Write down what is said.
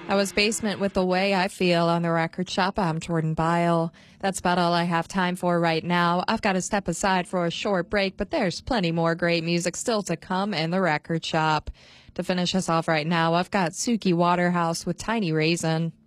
That was Basement with The Way I Feel on the Record Shop. I'm Jordan Byle. That's about all I have time for right now. I've got to step aside for a short break, but there's plenty more great music still to come in the Record Shop. To finish us off right now, I've got Suki Waterhouse with Tiny Raisin.